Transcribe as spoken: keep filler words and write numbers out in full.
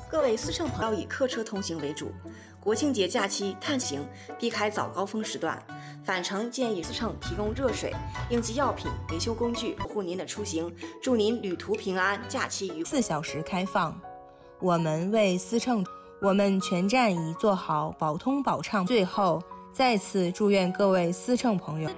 各位司乘朋友以客车通行为主，国庆节假期探行避开早高峰时段。返程建议司乘提供热水、应急药品、维修工具，保护您的出行。祝您旅途平安，假期愉快。 四小时开放，我们为司乘，我们全站已做好保通保畅。最后，再次祝愿各位司乘朋友